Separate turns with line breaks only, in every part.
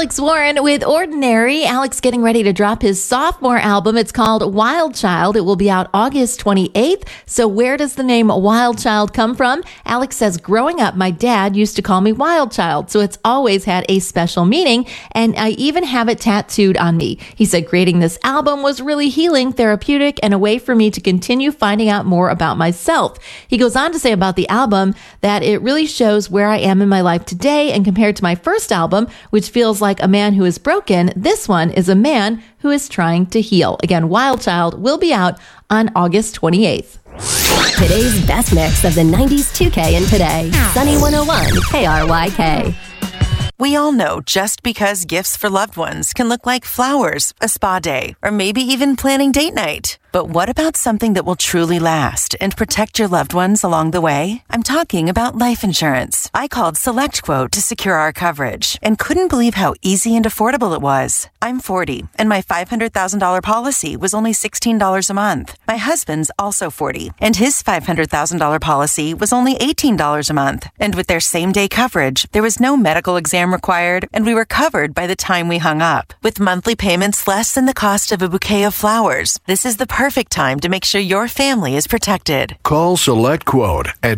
Alex Warren with Ordinary. Alex getting ready to drop his sophomore album. It's called Wild Child. It will be out August 28th. So where does the name Wild Child come from? Alex says, growing up, my dad used to call me Wild Child, so it's always had a special meaning, and I even have it tattooed on me. He said creating this album was really healing, therapeutic, and a way for me to continue finding out more about myself. He goes on to say about the album that it really shows where I am in my life today, and compared to my first album, which feels like a man who is broken, this one is a man who is trying to heal. Again, Wild Child will be out on August 28th.
Today's best mix of the 90s 2K and today. Sunny 101 KRYK.
We all know just because gifts for loved ones can look like flowers, a spa day, or maybe even planning date night. But what about something that will truly last and protect your loved ones along the way? I'm talking about life insurance. I called SelectQuote to secure our coverage and couldn't believe how easy and affordable it was. I'm 40, and my $500,000 policy was only $16 a month. My husband's also 40, and his $500,000 policy was only $18 a month. And with their same-day coverage, there was no medical exam required, and we were covered by the time we hung up. With monthly payments less than the cost of a bouquet of flowers, this is the perfect time to make sure your family is protected.
Call SelectQuote at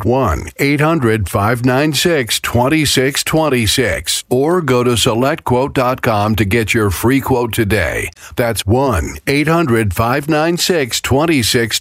1-800-596-2626 or go to SelectQuote.com to get your free quote today. That's 1-800-596-2626.